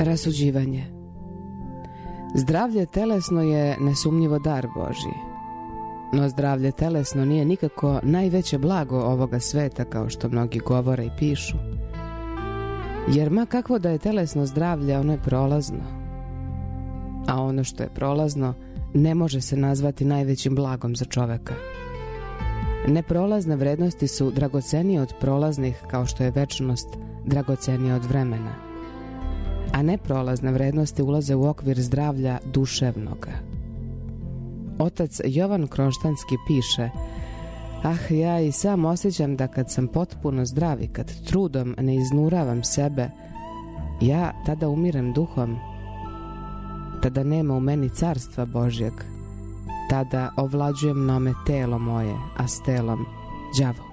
Rasuđivanje. Zdravlje telesno je nesumnjivo dar Božji, no zdravlje telesno nije nikako najveće blago ovoga sveta, kao što mnogi govore i pišu. Jer ma kakvo da je telesno zdravlje, ono je prolazno. A ono što je prolazno ne može se nazvati najvećim blagom za čoveka. Neprolazne vrednosti su dragocenije od prolaznih, kao što je večnost dragocenija od vremena. A neprolazne vrednosti ulaze u okvir zdravlja duševnoga. Otac Jovan Kronštanski piše: ja i sam osjećam da kad sam potpuno zdrav i kad trudom ne iznuravam sebe, ja tada umirem duhom, tada nema u meni carstva Božjeg, tada ovlađujem nome telo moje, a s telom đavo.